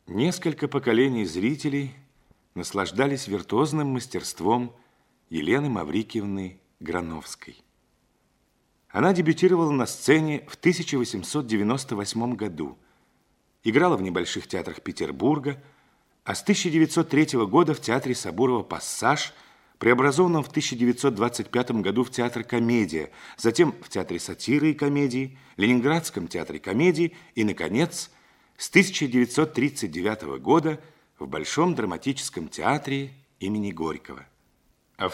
Несколько поколений зрителей наслаждались виртуозным мастерством Елены Маврикиевны Грановской. Она дебютировала на сцене в 1898 году, играла в небольших театрах Петербурга, а с 1903 года в театре Сабурова «Пассаж», преобразованном в 1925 году в театр «Комедия», затем в театре сатиры и комедии, Ленинградском театре комедии и, наконец, с 1939 года в Большом драматическом театре имени Горького. А в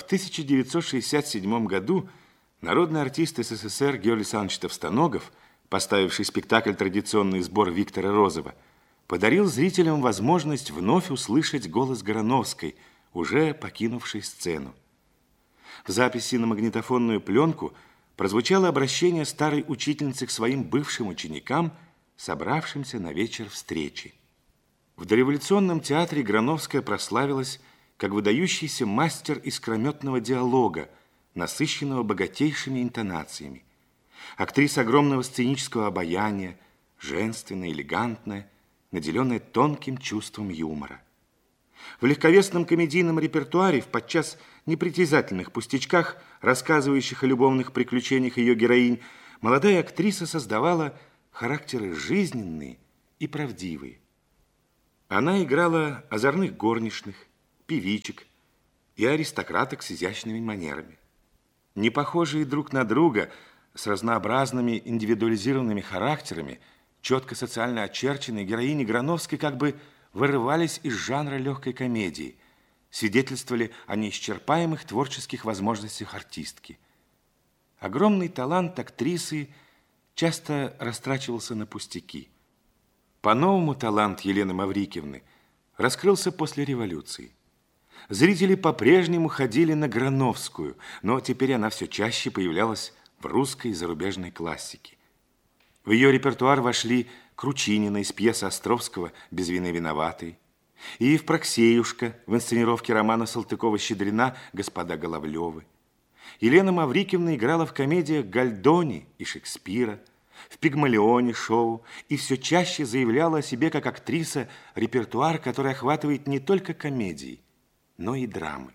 1967 году народный артист СССР Георгий Александрович Товстоногов, поставивший спектакль «Традиционный сбор» Виктора Розова, подарил зрителям возможность вновь услышать голос Грановской, уже покинувшей сцену. В записи на магнитофонную пленку прозвучало обращение старой учительницы к своим бывшим ученикам, собравшимся на вечер встречи. В дореволюционном театре Грановская прославилась как выдающийся мастер искрометного диалога, насыщенного богатейшими интонациями. Актриса огромного сценического обаяния, женственная, элегантная, наделенная тонким чувством юмора. В легковесном комедийном репертуаре, в подчас непритязательных пустячках, рассказывающих о любовных приключениях ее героинь, молодая актриса создавала характеры жизненные и правдивые. Она играла озорных горничных, певичек и аристократок с изящными манерами. Не похожие друг на друга, с разнообразными индивидуализированными характерами, четко социально очерченные героини Грановской как бы вырывались из жанра легкой комедии, свидетельствовали о неисчерпаемых творческих возможностях артистки. Огромный талант актрисы часто растрачивался на пустяки. По-новому талант Елены Маврикиевны раскрылся после революции. Зрители по-прежнему ходили на Грановскую, но теперь она все чаще появлялась в русской и зарубежной классике. В ее репертуар вошли Кручинина из пьесы Островского «Без вины виноватый», и Евпроксеюшка в инсценировке романа Салтыкова-Щедрина «Господа Головлевы». Елена Маврикиевна играла в комедиях Гальдони и Шекспира, в Пигмалионе шоу, и все чаще заявляла о себе как актриса репертуар, который охватывает не только комедии, но и драмы.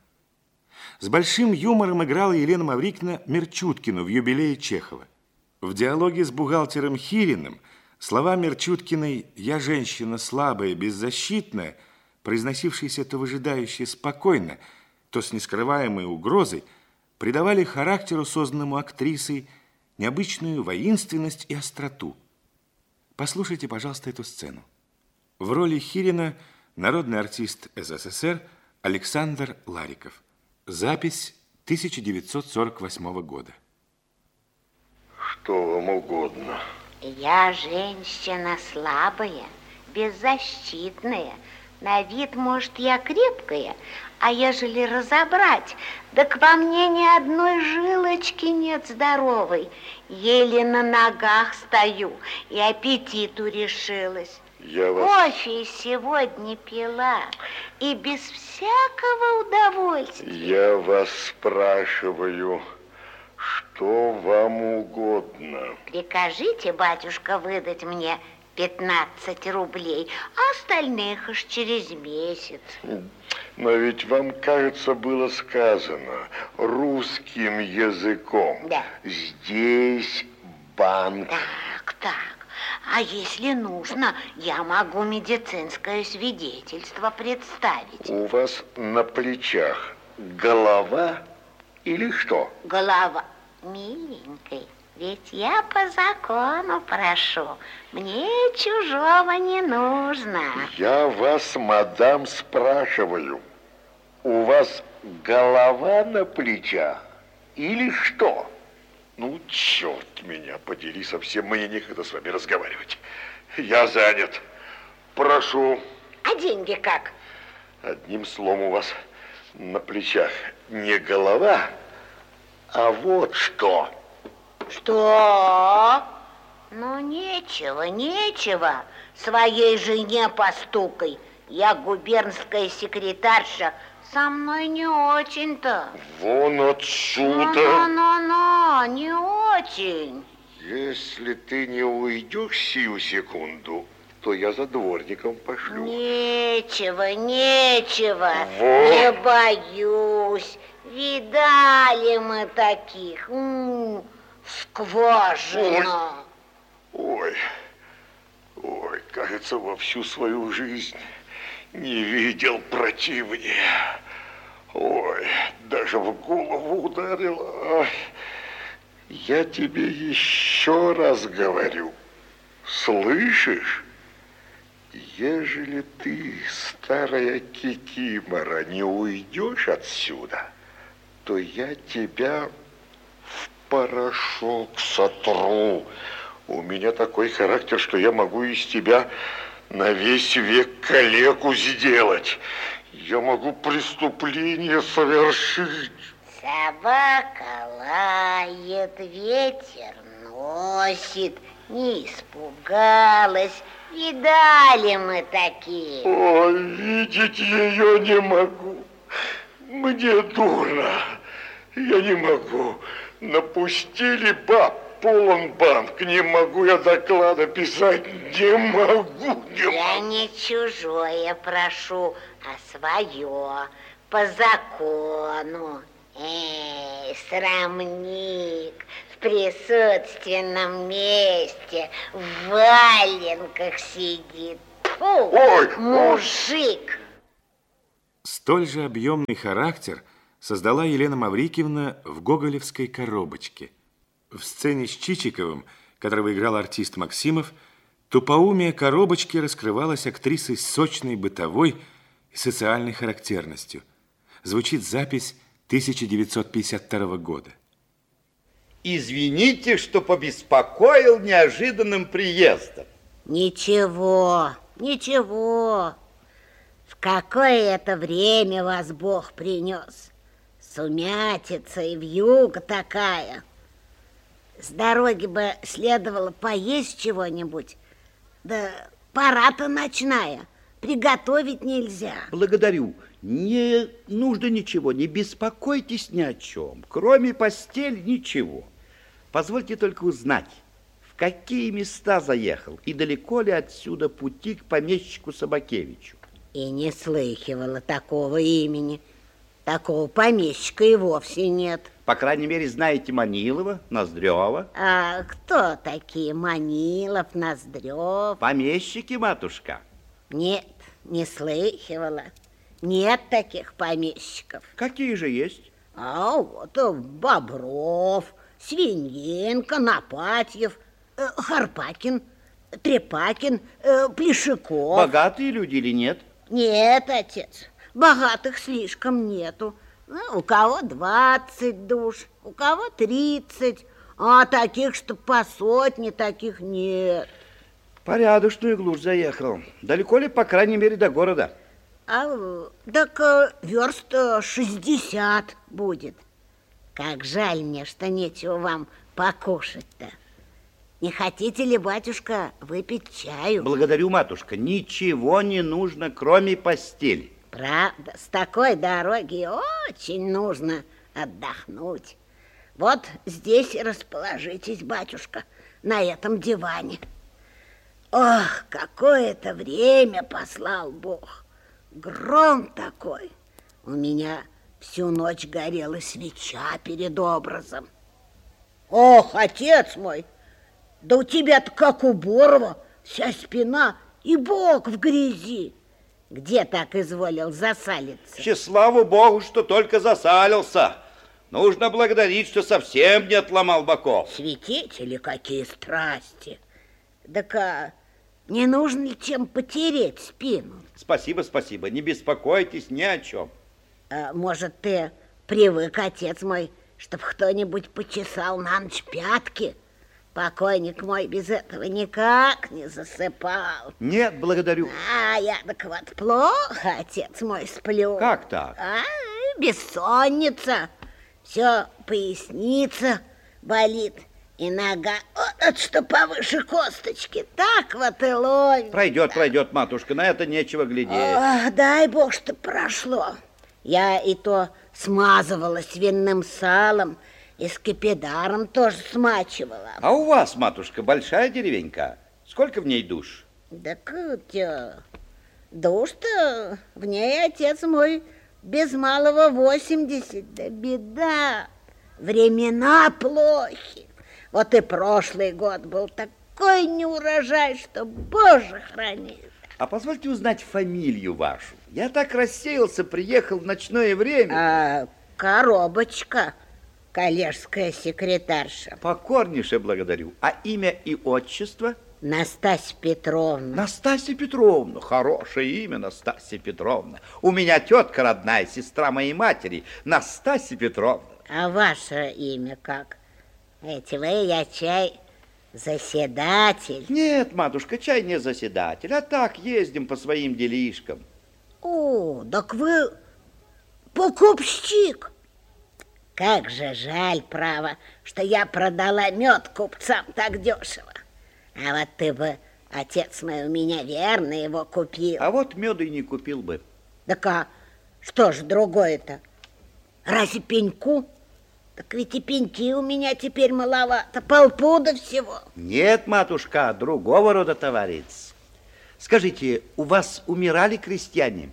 С большим юмором играла Елена Маврикиевна Мерчуткину в «Юбилее Чехова». В диалоге с бухгалтером Хириным слова Мерчуткиной «Я женщина слабая, беззащитная», произносившиеся то выжидающе спокойно, то с нескрываемой угрозой, придавали характеру, созданному актрисой, необычную воинственность и остроту. Послушайте, пожалуйста, эту сцену. В роли Хирина народный артист СССР Александр Лариков. Запись 1948 года. Что вам угодно? Я женщина слабая, беззащитная. На вид, может, я крепкая, а ежели разобрать, так во мне ни одной жилочки нет здоровой. Еле на ногах стою и аппетиту решилась. Кофе сегодня пила и без всякого удовольствия. Я вас спрашиваю, что вам угодно? Прикажите, батюшка, выдать мне 15 рублей, а остальных аж через месяц. Но ведь вам, кажется, было сказано русским языком. Да. Здесь банк. Так. А если нужно, я могу медицинское свидетельство представить. У вас на плечах голова или что? Голова. Миленькой, ведь я по закону прошу. Мне чужого не нужно. Я вас, мадам, спрашиваю. У вас голова на плечах или что? Ну, черт меня подери, совсем мне некогда с вами разговаривать. Я занят. Прошу. А деньги как? Одним словом, у вас на плечах не голова, а вот что. Что? Ну, нечего. Своей жене постукай. Я губернская секретарша. Со мной не очень-то. Вон отсюда. Не очень. Если ты не уйдешь сию секунду, то я за дворником пошлю. Нечего, нечего. Вот. Не боюсь. Видали мы таких. Скважина. Ой, кажется, во всю свою жизнь не видел противнее. Ой, даже в голову ударило. Я тебе еще раз говорю, слышишь? Ежели ты, старая кикимора, не уйдешь отсюда, то я тебя в порошок сотру. У меня такой характер, что я могу из тебя на весь век калеку сделать. Я могу преступление совершить. Собака лает, ветер носит, не испугалась. Видали мы такие. Ой, видеть ее не могу. Мне дурно. Я не могу. Напустили баб, полон банк. Не могу я доклада писать. Не могу. Я не чужое прошу, а свое, по закону. Срамник, в присутственном месте, в валенках сидит. Фу, Ой, мужик. Столь же объемный характер создала Елена Маврикиевна в гоголевской «Коробочке». В сцене с Чичиковым, которого играл артист Максимов, тупоумие «Коробочки» раскрывалось актрисой с сочной бытовой и социальной характерностью. Звучит запись 1952 года. Извините, что побеспокоил неожиданным приездом. Ничего, ничего. В какое это время вас Бог принес? Сумятица и вьюга такая. С дороги бы следовало поесть чего-нибудь. Да пора-то ночная. Приготовить нельзя. Благодарю. Не нужно ничего, не беспокойтесь ни о чем. Кроме постели ничего. Позвольте только узнать, в какие места заехал и далеко ли отсюда пути к помещику Собакевичу. И не слыхивала такого имени. Такого помещика и вовсе нет. По крайней мере, знаете Манилова, Ноздрева. А кто такие Манилов, Ноздрев? Помещики, матушка. Нет, не слыхивала. Нет таких помещиков. Какие же есть? А вот Бобров, Свиньенко, Напатьев, Харпакин, Трепакин, Плешаков. Богатые люди или нет? Нет, отец, богатых слишком нету. У кого 20 душ, у кого 30, а таких, что по сотне, таких нет. Порядочную глушь заехал. Далеко ли, по крайней мере, до города? Так верст 60 будет. Как жаль мне, что нечего вам покушать-то. Не хотите ли, батюшка, выпить чаю? Благодарю, матушка. Ничего не нужно, кроме постели. Правда, с такой дороги очень нужно отдохнуть. Вот здесь расположитесь, батюшка, на этом диване. Ох, какое-то время послал Бог. Гром такой. У меня всю ночь горела свеча перед образом. Ох, отец мой, да у тебя-то как у Борова, вся спина и бок в грязи. Где так изволил засалиться? Слава Богу, что только засалился. Нужно благодарить, что совсем не отломал боков. Святители, какие страсти. Так не нужно ли чем потереть спину? Спасибо, спасибо. Не беспокойтесь ни о чем. Может, ты привык, отец мой, чтоб кто-нибудь почесал на ночь пятки? Покойник мой без этого никак не засыпал. Нет, благодарю. Я так вот плохо, отец мой, сплю. Как так? Бессонница. Все поясница болит. И нога, вот что повыше косточки, так вот и ломит. Пройдет, матушка, на это нечего глядеть. Дай Бог, что прошло. Я и то смазывала свиным салом, и скипидаром тоже смачивала. А у вас, матушка, большая деревенька? Сколько в ней душ? Так душ-то в ней, отец мой, без малого 80. Да беда, времена плохи. Вот и прошлый год был такой неурожай, что, Боже, храни. А позвольте узнать фамилию вашу. Я так рассеялся, приехал в ночное время. Коробочка, коллежская секретарша. Покорнейше благодарю. А имя и отчество? Настасья Петровна. Настасья Петровна. Хорошее имя, Настасья Петровна. У меня тетка родная, сестра моей матери, Настасья Петровна. А ваше имя как? Эти вы, я чай, заседатель. Нет, матушка, чай не заседатель, а так ездим по своим делишкам. О, так вы покупщик. Как же жаль, право, что я продала мед купцам так дешево. А вот ты бы, отец мой, у меня верно его купил. А вот меда и не купил бы. Так что ж другое-то? Разве пеньку? Так ведь и пеньки у меня теперь маловато, полпуда всего. Нет, матушка, другого рода товарищ. Скажите, у вас умирали крестьяне?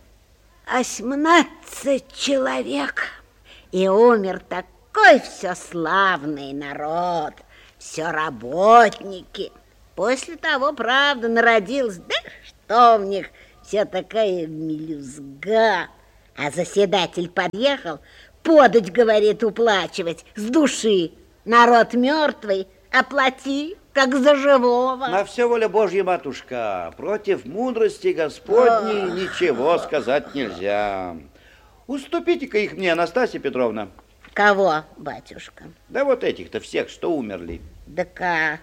18 человек. И умер такой все славный народ, все работники. После того, правда, народилась, да что в них, все такая мелюзга. А заседатель подъехал, подать, говорит, уплачивать с души. Народ мертвый, оплати, как за живого. На все воля Божья, матушка. Против мудрости Господней ничего сказать нельзя. Уступите-ка их мне, Настасья Петровна. Кого, батюшка? Да вот этих-то всех, что умерли. Да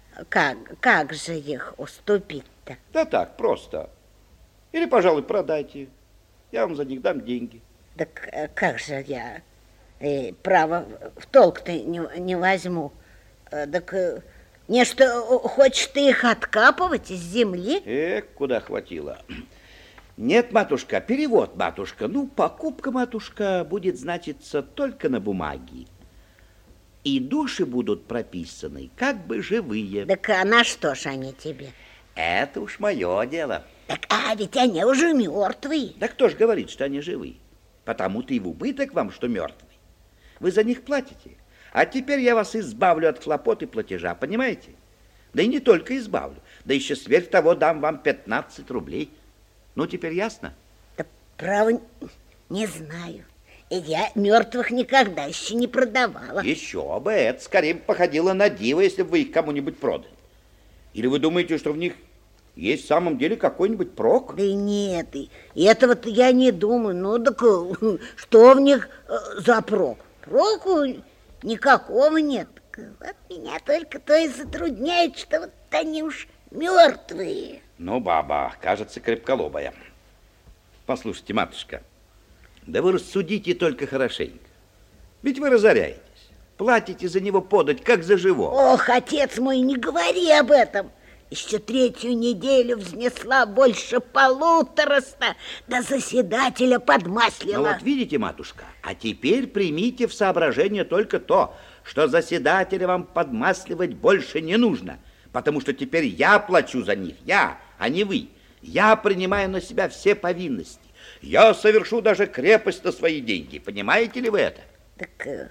как же их уступить-то? Да так, просто. Или, пожалуй, продайте. Я вам за них дам деньги. Так как же я, право, в толк-то не возьму. Так нечто хочешь ты их откапывать из земли? Куда хватило. Нет, матушка, перевод, матушка. Ну, покупка, матушка, будет значиться только на бумаге. И души будут прописаны, как бы живые. Так а на что ж они тебе? Это уж мое дело. Так, ведь они уже мертвые. Да кто ж говорит, что они живые? Потому-то и в убыток вам, что мертвые. Вы за них платите. А теперь я вас избавлю от хлопот и платежа, понимаете? Да и не только избавлю, да еще сверх того дам вам 15 рублей. Ну, теперь ясно? Да, право, не знаю. И я мертвых никогда еще не продавала. Еще бы, это скорее походило на диво, если бы вы их кому-нибудь продали. Или вы думаете, что в них есть в самом деле какой-нибудь прок? Да и нет, и этого-то я не думаю. Ну, так что в них за прок? Проку никакого нет. Вот меня только то и затрудняет, что вот они уж мертвые. Ну, баба, кажется, крепколобая. Послушайте, матушка, да вы рассудите только хорошенько. Ведь вы разоряетесь, платите за него подать, как за живого. Ох, отец мой, не говори об этом. Еще 3-ю неделю взнесла больше 150, до заседателя подмаслила. Ну вот видите, матушка, а теперь примите в соображение только то, что заседателя вам подмасливать больше не нужно, потому что теперь я плачу за них, я, а не вы. Я принимаю на себя все повинности. Я совершу даже крепость на свои деньги. Понимаете ли вы это? Так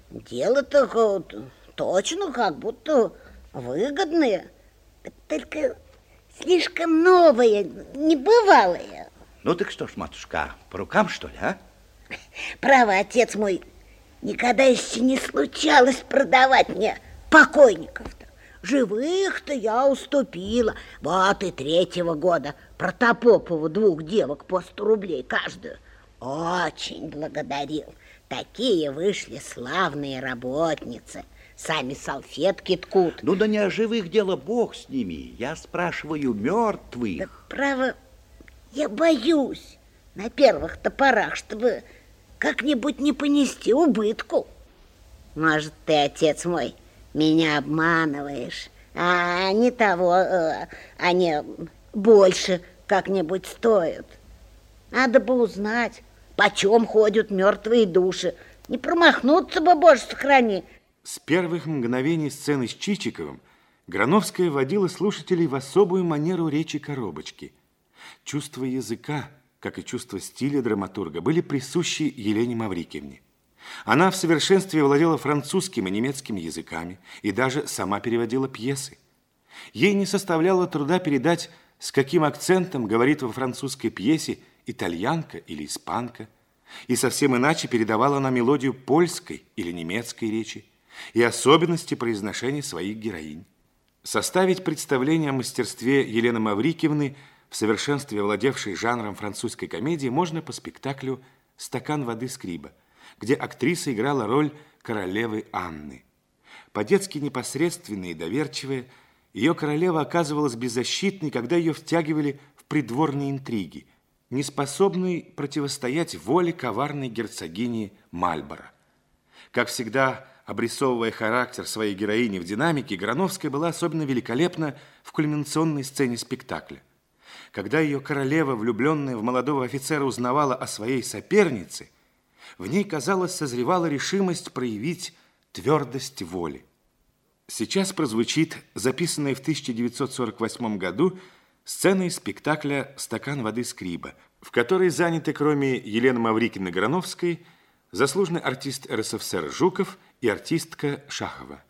дело-то точно как будто выгодное. Только слишком новое, небывалое. Ну так что ж, матушка, по рукам, что ли, а? Право, отец мой, никогда еще не случалось продавать мне покойников-то. Живых-то я уступила. Вот и 3-го года Протопопову 2 девок по 100 рублей каждую. Очень благодарил. Такие вышли славные работницы. Сами салфетки ткут. Ну да не о живых дело, Бог с ними. Я спрашиваю мертвых. Да, право, я боюсь на первых топорах, чтобы как-нибудь не понести убытку. Может, ты, отец мой, меня обманываешь, а не того, они больше как-нибудь стоят. Надо бы узнать, почем ходят мертвые души. Не промахнуться бы, Боже, сохрани. С первых мгновений сцены с Чичиковым Грановская вводила слушателей в особую манеру речи коробочки. Чувство языка, как и чувство стиля драматурга, были присущи Елене Маврикиевне. Она в совершенстве владела французским и немецким языками и даже сама переводила пьесы. Ей не составляло труда передать, с каким акцентом говорит во французской пьесе итальянка или испанка, и совсем иначе передавала она мелодию польской или немецкой речи и особенности произношения своих героинь. Составить представление о мастерстве Елены Маврикиевны, в совершенстве владевшей жанром французской комедии, можно по спектаклю «Стакан воды Скриба», где актриса играла роль королевы Анны. По-детски непосредственная и доверчивая, ее королева оказывалась беззащитной, когда ее втягивали в придворные интриги, неспособной противостоять воле коварной герцогини Мальборо. Как всегда, обрисовывая характер своей героини в динамике, Грановская была особенно великолепна в кульминационной сцене спектакля. Когда ее королева, влюбленная в молодого офицера, узнавала о своей сопернице, в ней, казалось, созревала решимость проявить твердость воли. Сейчас прозвучит записанная в 1948 году сцена из спектакля «Стакан воды Скриба», в которой заняты, кроме Елены Маврикиевны-Грановской, заслуженный артист РСФСР Жуков и артистка Шахова.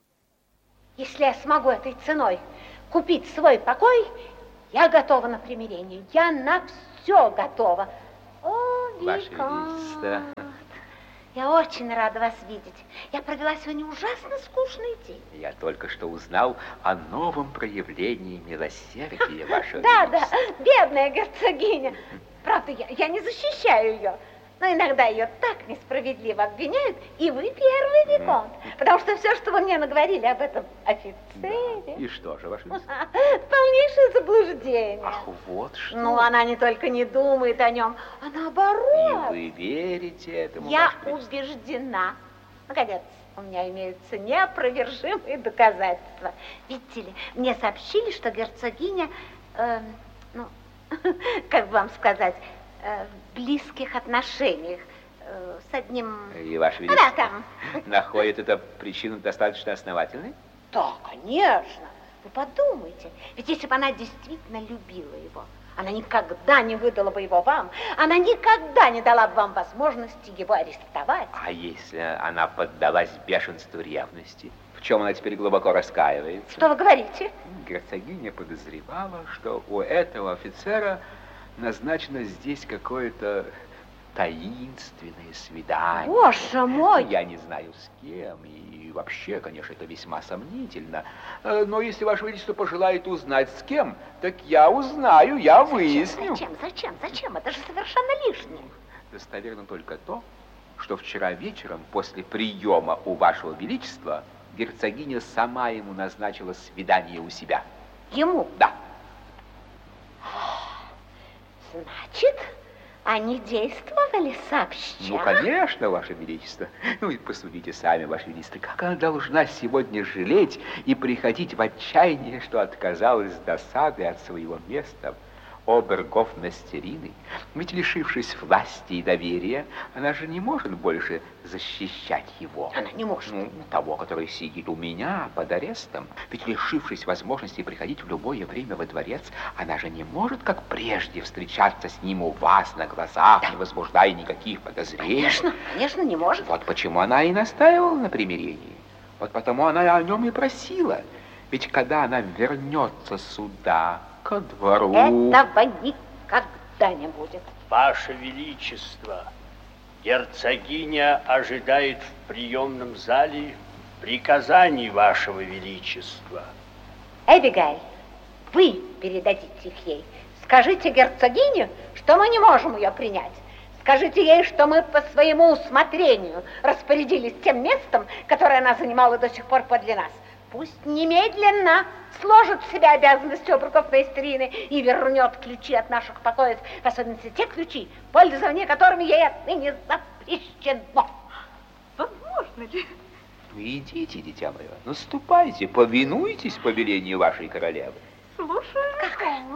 Если я смогу этой ценой купить свой покой, я готова на примирение. Я на все готова. О, Ваше Виконт, Величество. я очень рада вас видеть. Я провела сегодня ужасно скучный день. Я только что узнал о новом проявлении милосердия, Ваше Да, Величество. бедная герцогиня. Правда, я не защищаю ее. Но иногда ее так несправедливо обвиняют, и вы первый, Виконт. Потому что все, что вы мне наговорили об этом офицере... И что же, Ваше Величество? Полнейшее заблуждение. Ах, вот что. Ну, она не только не думает о нем, а наоборот. И вы верите этому, Я Ваше Величество? убеждена. Наконец, у меня имеются неопровержимые доказательства. Видите ли, мне сообщили, что герцогиня, как бы вам сказать, в близких отношениях с одним... И Ваше Величество Да, там. находит эту причину достаточно основательной? Да, конечно. Вы подумайте. Ведь если бы она действительно любила его, она никогда не выдала бы его вам, она никогда не дала бы вам возможности его арестовать. А если она поддалась бешенству ревности, в чем она теперь глубоко раскаивается? Что вы говорите? Герцогиня подозревала, что у этого офицера назначено здесь какое-то таинственное свидание. Боже мой! Я не знаю с кем, и вообще, конечно, это весьма сомнительно. Но если Ваше Величество пожелает узнать с кем, так я узнаю, я выясню. Зачем? Это же совершенно лишнее. Достоверно только то, что вчера вечером после приема у Вашего Величества герцогиня сама ему назначила свидание у себя. Ему? Да. Значит, они действовали сообща? Ну, конечно, Ваше Величество. Ну и посудите сами, Ваше Величество, как она должна сегодня жалеть и приходить в отчаяние, что отказалась с досады от своего места обергофмейстерины. Ведь, лишившись власти и доверия, она же не может больше защищать его. Она не может. Ну, того, который сидит у меня под арестом. Ведь, лишившись возможности приходить в любое время во дворец, она же не может, как прежде, встречаться с ним у вас на глазах, не возбуждая никаких подозрений. Конечно, не может. Вот почему она и настаивала на примирении. Вот потому она о нем и просила. Ведь когда она вернется сюда, ко двору... Этого никогда не будет. Ваше Величество, герцогиня ожидает в приемном зале приказаний Вашего Величества. Эбигейль, вы передадите их ей. Скажите герцогине, что мы не можем ее принять. Скажите ей, что мы по своему усмотрению распорядились тем местом, которое она занимала до сих пор подле нас. Пусть немедленно сложит в себя обязанности обергофмейстерины и вернет ключи от наших покоев, в особенности те ключи, пользование которыми ей отныне запрещено. Возможно ли? Ну, идите, дитя мое, наступайте, повинуйтесь повелению вашей королевы. Слушаю.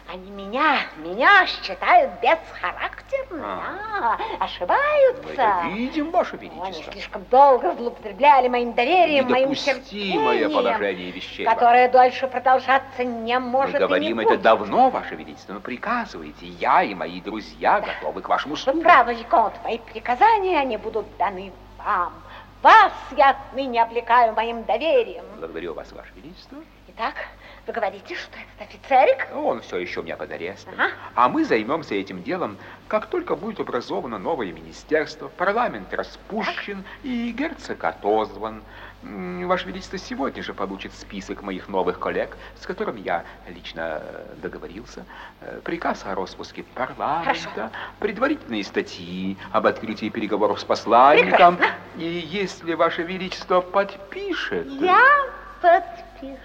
Они меня считают бесхарактерной, ошибаются. Мы это видим, Ваше Величество. Они слишком долго злоупотребляли моим доверием, моим терпением, положение вещей, которое дольше продолжаться не может. Мы говорим и не это давно, Ваше Величество, но приказывайте. Я и мои друзья готовы к вашему услугам. Вы правы, Виконт, мои приказания, они будут даны вам. Вас я отныне облекаю моим доверием. Благодарю вас, Ваше Величество. Итак, вы говорите, что этот офицерик? Он все еще у меня под арестом. Ага. А мы займемся этим делом, как только будет образовано новое министерство, парламент распущен и герцог отозван. Ваше Величество сегодня же получит список моих новых коллег, с которыми я лично договорился. Приказ о распуске парламента, Хорошо. предварительные статьи об открытии переговоров с посланником. Прекрасно. И если Ваше Величество подпишет... Я подпишу,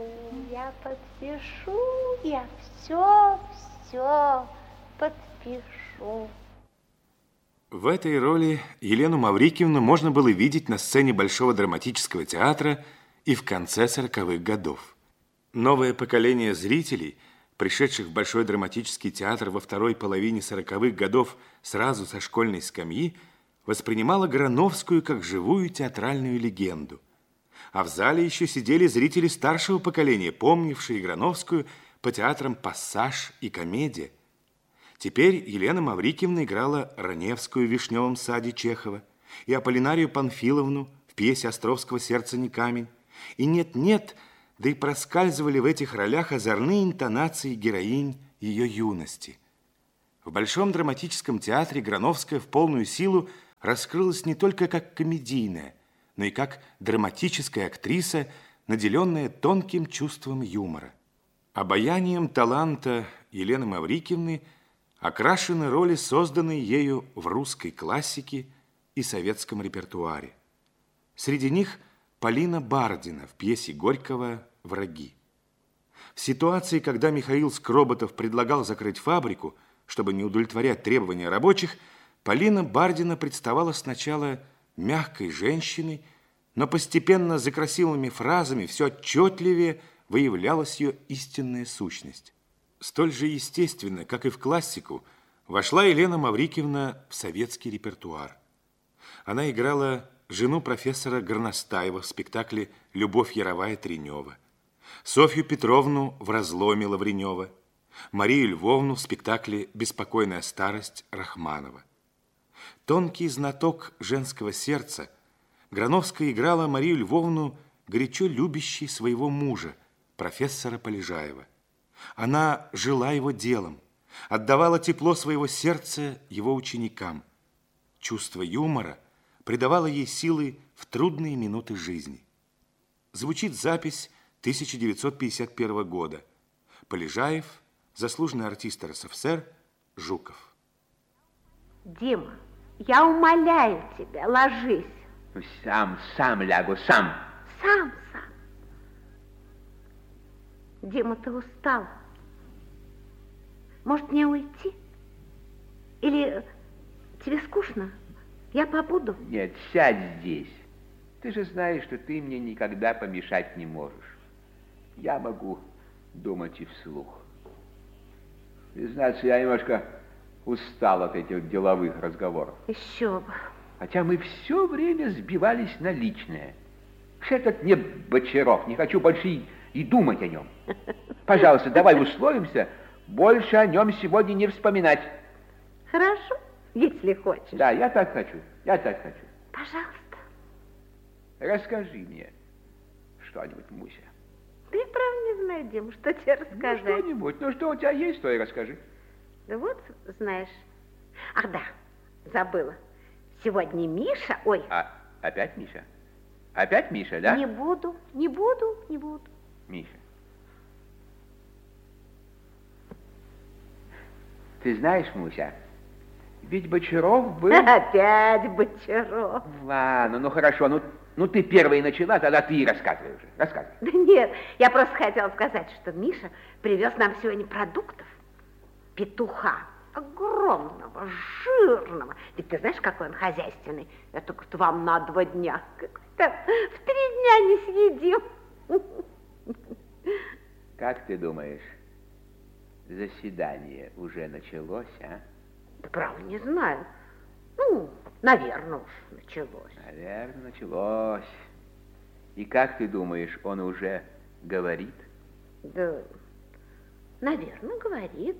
я все подпишу. В этой роли Елену Маврикиевну можно было видеть на сцене Большого драматического театра и в конце 40-х годов. Новое поколение зрителей, пришедших в Большой драматический театр во второй половине 40-х годов сразу со школьной скамьи, воспринимало Грановскую как живую театральную легенду. А в зале еще сидели зрители старшего поколения, помнившие Грановскую по театрам «Пассаж» и «Комедия». Теперь Елена Маврикиевна играла Раневскую в «Вишневом саде» Чехова и Аполлинарию Панфиловну в пьесе Островского «Сердце не камень». И нет-нет, да и проскальзывали в этих ролях озорные интонации героинь ее юности. В Большом драматическом театре Грановская в полную силу раскрылась не только как комедийная, но и как драматическая актриса, наделенная тонким чувством юмора. Обаянием таланта Елены Маврикиевны окрашены роли, созданные ею в русской классике и советском репертуаре. Среди них Полина Бардина в пьесе Горького «Враги». В ситуации, когда Михаил Скроботов предлагал закрыть фабрику, чтобы не удовлетворять требования рабочих, Полина Бардина представала сначала мягкой женщиной, но постепенно за красивыми фразами все отчетливее выявлялась ее истинная сущность. Столь же естественно, как и в классику, вошла Елена Маврикиевна в советский репертуар. Она играла жену профессора Горностаева в спектакле «Любовь Яровая-Тренева», Софью Петровну в «Разломе» Лавренева, Марию Львовну в спектакле «Беспокойная старость» Рахманова. Тонкий знаток женского сердца, Грановская играла Марию Львовну, горячо любящей своего мужа, профессора Полежаева. Она жила его делом, отдавала тепло своего сердца его ученикам. Чувство юмора придавало ей силы в трудные минуты жизни. Звучит запись 1951 года. Полежаев, заслуженный артист РСФСР, Жуков. Дима, я умоляю тебя, ложись. Сам лягу, сам. Сам. Дима, ты устал. Может, мне уйти? Или тебе скучно? Я побуду. Нет, сядь здесь. Ты же знаешь, что ты мне никогда помешать не можешь. Я могу думать и вслух. Признаться, я немножко устал от этих деловых разговоров. Еще бы. Хотя мы все время сбивались на личное. Этот мне Бочаров, не хочу больше и думать о нем. Пожалуйста, давай условимся, больше о нем сегодня не вспоминать. Хорошо, если хочешь. Да, я так хочу. Пожалуйста. Расскажи мне что-нибудь, Муся. Да я правда не знаю, Дима, что тебе рассказать. Ну, что-нибудь. Ну, что у тебя есть, то и расскажи. Да вот, знаешь. Ах, да, забыла. Сегодня Миша... Ой. Опять Миша? Опять Миша, да? Не буду. Миша. Ты знаешь, Муся, ведь Бочаров был... Опять Бочаров. Ладно, ну хорошо, ну ты первая начала, тогда ты и рассказывай уже. Рассказывай. Да нет, я просто хотела сказать, что Миша привез нам сегодня продуктов. Петуха. Огромного, жирного. Ведь ты знаешь, какой он хозяйственный? Это к вам на 2 дня. Как-то в 3 дня не съедим. Как ты думаешь, заседание уже началось, а? Да, право, не знаю. Ну, наверное уж началось. Наверное, началось. И как ты думаешь, он уже говорит? Да, наверное, говорит.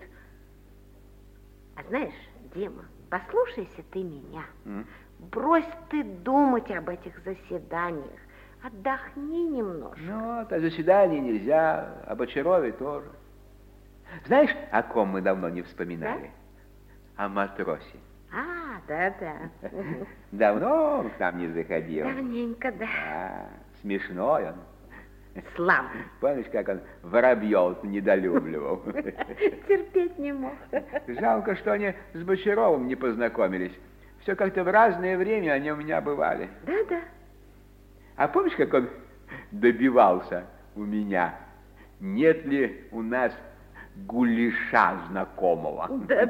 А знаешь, Дима, послушайся ты меня. Брось ты думать об этих заседаниях. Отдохни немножко. Ну, о заседании нельзя, об Очарове тоже. Знаешь, о ком мы давно не вспоминали? Да? О матросе. А, да. Давно он к нам не заходил. Давненько, да. А, смешной он. Славный. Помнишь, как он воробьев недолюбливал? Терпеть не мог. Жалко, что они с Бочаровым не познакомились. Все как-то в разное время они у меня бывали. Да. А помнишь, как он добивался у меня? Нет ли у нас гуляша знакомого? Да.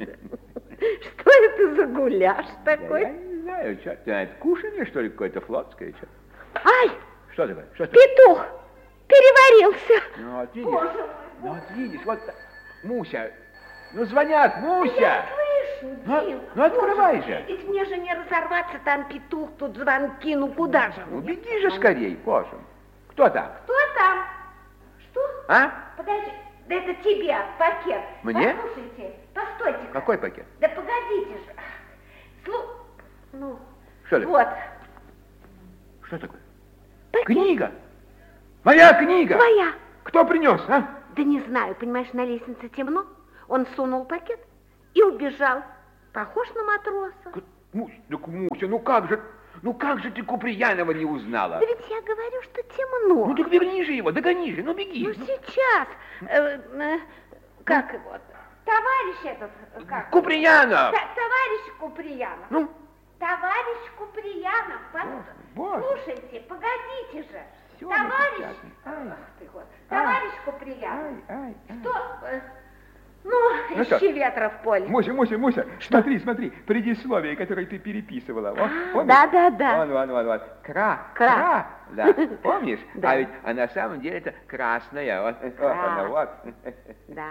Что это за гуляш такой? Да, я не знаю, что это кушанье, что ли, какое-то флотское? Что? Ай! Что такое? Петух переварился. Ну, вот видишь, вот Муся. Ну, звонят, Муся! Я слышу, Дим. Ну, открывай же. Ведь мне же не разорваться, там петух, тут звонки, ну куда же? Ну, беги же скорей, Боже. Кто там? Кто там? Что? А? Подожди, да это тебе пакет. Мне? Послушайте, постойте. Какой пакет? Да погодите же. Ну, что такое? Вот. Что такое? Пакет. Книга. Моя книга. Твоя. Кто принес, а? Да не знаю, понимаешь, на лестнице темно. Он сунул пакет и убежал. Похож на матроса. Муся, ну как же ты Куприянова не узнала? Да ведь я говорю, что темно. Ну так верни же его, догони же, ну беги. Ну сейчас. Как его? Товарищ этот, как? Куприянов. Товарищ Куприянов. Ну? Товарищ Куприянов, слушайте, погодите же. Все, товарищ, товарищ Куприянов. Что? Ну, ищи ветра в поле. Муся, смотри, предисловие, которое ты переписывала. Да. Вот. Кра. Да, помнишь? Да. А ведь на самом деле это красная. Вот она, вот. Да.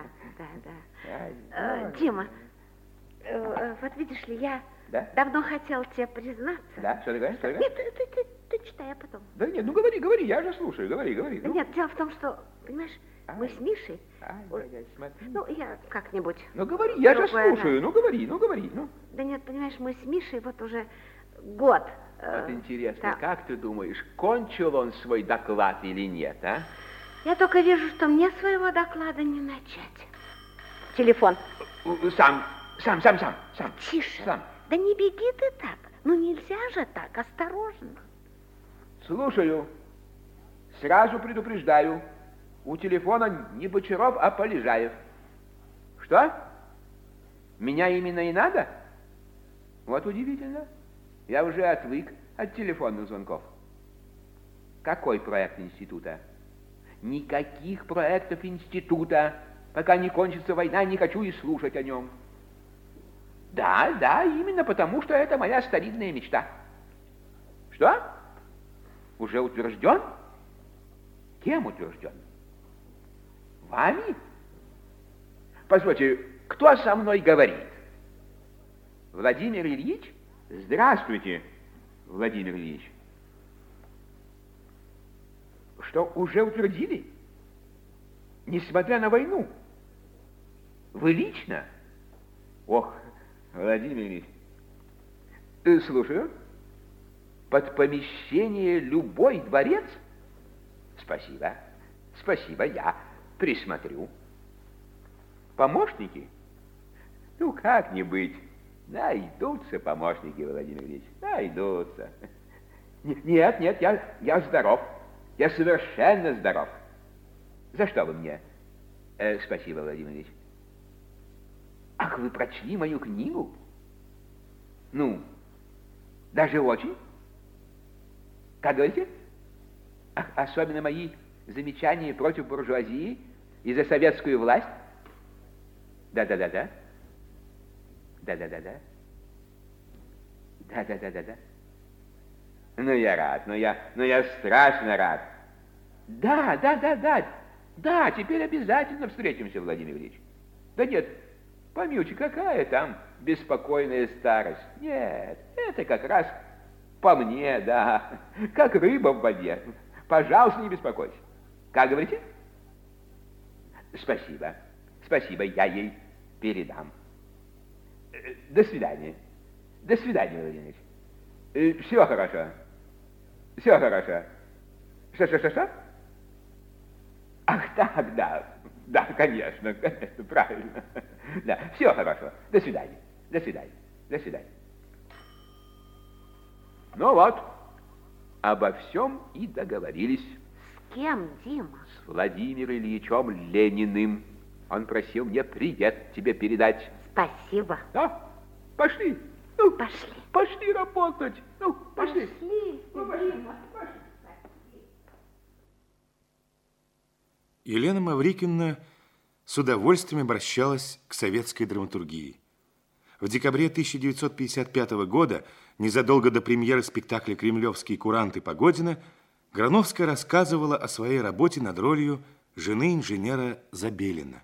Дима, вот видишь ли, я давно хотела тебе признаться. Да, что ты говоришь? Нет, ты читай, а потом. Да нет, ну говори, я же слушаю, говори. Ну. Нет, дело в том, что, понимаешь, мы с Мишей... смотри. Ну, я как-нибудь... Ну, говори, я же слушаю, ну, говори. Да нет, понимаешь, мы с Мишей вот уже год... Вот интересно, как ты думаешь, кончил он свой доклад или нет, а? Я только вижу, что мне своего доклада не начать. Телефон. Сам. Тише. Сам. Да не беги ты так. Ну, нельзя же так, осторожно. Слушаю. Сразу предупреждаю. У телефона не Бочаров, а Полежаев. Что? Меня именно и надо? Вот удивительно. Я уже отвык от телефонных звонков. Какой проект института? Никаких проектов института. Пока не кончится война, не хочу и слушать о нем. Да, именно потому, что это моя старинная мечта. Что? Уже утвержден? Кем утвержден? Вами? Позвольте, кто со мной говорит? Владимир Ильич? Здравствуйте, Владимир Ильич. Что, уже утвердили? Несмотря на войну? Вы лично? Ох, Владимир Ильич. Слушаю. Под помещение любой дворец? Спасибо, я присмотрю. Помощники? Ну, как не быть. Найдутся помощники, Владимир Ильич, найдутся. Нет, я здоров. Я совершенно здоров. За что вы мне? Спасибо, Владимир Ильич. Ах, вы прочли мою книгу? Ну, даже очень? Как говорите? Ах, особенно мои замечания против буржуазии и за советскую власть? Да. Да. Ну, я рад, я страшно рад. Да, теперь обязательно встретимся, Владимир Ильич. Да нет, помилуйте, какая там беспокойная старость? Нет, это как раз по мне, да, как рыба в воде. Пожалуйста, не беспокойтесь. Как говорите? Спасибо, спасибо, я ей передам. До свидания. До свидания, Владимир. Всего хорошо. Всего хорошо. Что? Ах так, да. Да, конечно, правильно. Да, всего хорошо. До свидания. До свидания. До свидания. Ну вот, обо всем и договорились. С кем, Дима? С Владимиром Ильичем Лениным. Он просил мне привет тебе передать. Спасибо. Да, пошли. Ну, Пошли. Пошли работать. Ну, пошли. Пошли, Дима. Елена Маврикиевна с удовольствием обращалась к советской драматургии. В декабре 1955 года, незадолго до премьеры спектакля «Кремлевские куранты» Погодина, Грановская рассказывала о своей работе над ролью жены инженера Забелина.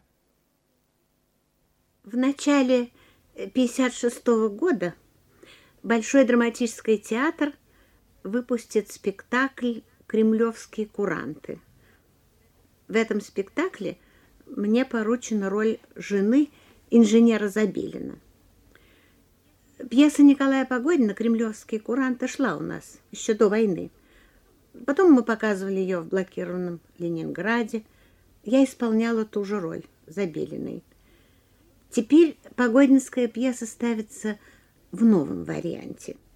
В начале 1956 года Большой драматический театр выпустит спектакль «Кремлевские куранты». В этом спектакле мне поручена роль жены инженера Забелина. Пьеса Николая Погодина «Кремлевские куранты» шла у нас еще до войны. Потом мы показывали ее в блокированном Ленинграде. Я исполняла ту же роль Забелиной. Теперь погодинская пьеса ставится в новом варианте.